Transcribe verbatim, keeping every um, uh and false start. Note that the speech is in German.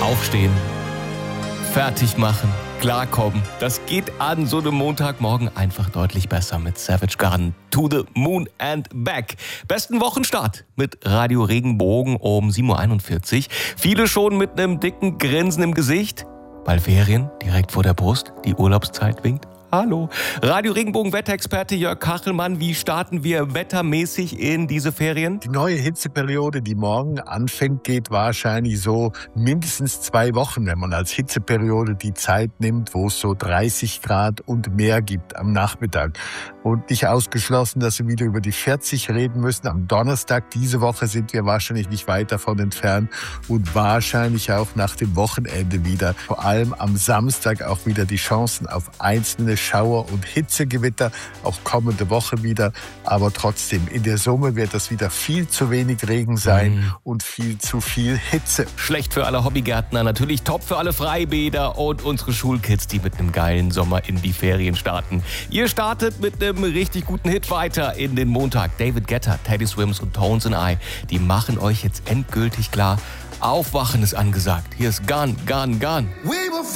Aufstehen, fertig machen, klarkommen. Das geht an so einem Montagmorgen einfach deutlich besser mit Savage Garden. To the Moon and Back. Besten Wochenstart mit Radio Regenbogen um sieben Uhr einundvierzig. Viele schon mit einem dicken Grinsen im Gesicht. Bald Ferien direkt vor der Brust. Die Urlaubszeit winkt. Hallo. Radio Regenbogen Wetterexperte Jörg Kachelmann. Wie starten wir wettermäßig in diese Ferien? Die neue Hitzeperiode, die morgen anfängt, geht wahrscheinlich so mindestens zwei Wochen, wenn man als Hitzeperiode die Zeit nimmt, wo es so dreißig Grad und mehr gibt am Nachmittag. Und nicht ausgeschlossen, dass wir wieder über die vierzig reden müssen. Am Donnerstag diese Woche sind wir wahrscheinlich nicht weit davon entfernt und wahrscheinlich auch nach dem Wochenende wieder. Vor allem am Samstag auch wieder die Chancen auf einzelne Schauer- und Hitzegewitter, auch kommende Woche wieder. Aber trotzdem, in der Summe wird das wieder viel zu wenig Regen sein mm. und viel zu viel Hitze. Schlecht für alle Hobbygärtner, natürlich top für alle Freibäder und unsere Schulkids, die mit einem geilen Sommer in die Ferien starten. Ihr startet mit einem richtig guten Hit weiter in den Montag. David Guetta, Teddy Swims und Tones and I, die machen euch jetzt endgültig klar, Aufwachen ist angesagt. Hier ist Gone, Gone, Gone.